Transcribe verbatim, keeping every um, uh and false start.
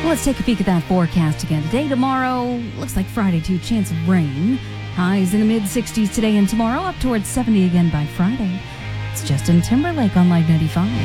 Let's take a peek at that forecast again. Today, tomorrow, looks like Friday too, chance of rain. Highs in the mid sixties today and tomorrow, up towards seventy again by Friday. It's Justin Timberlake on Live ninety-five.